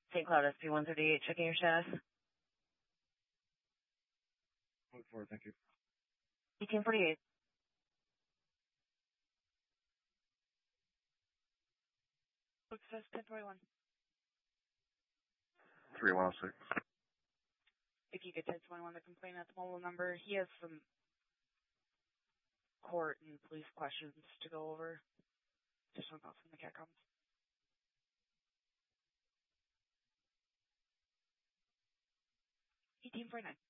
St. Cloud SP-138, checking your status. Look forward, thank you. 1848. Success 1021. 3106. If you get 1021, the complaint at the mobile number, he has some court and police questions to go over. Just hung off from the CATCOMs. 1849.